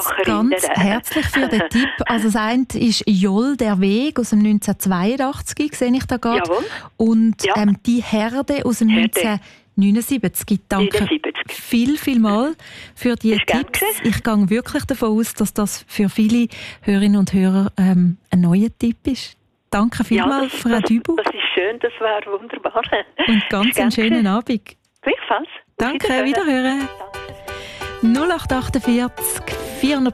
ganz herzlich für den Tipp. Also das eine ist «Joll, der Weg» aus dem 1982, sehe ich da gerade. Jawohl. Und «Die Herde» aus dem 1979. Danke viel für die Tipps. Ich gehe wirklich davon aus, dass das für viele Hörerinnen und Hörer ein neuer Tipp ist. Danke vielmals, Frau Dübel. Das ist schön, das war wunderbar. Und ganz einen schönen Abend. Gleichfalls. Danke, wiederhören. 0848 400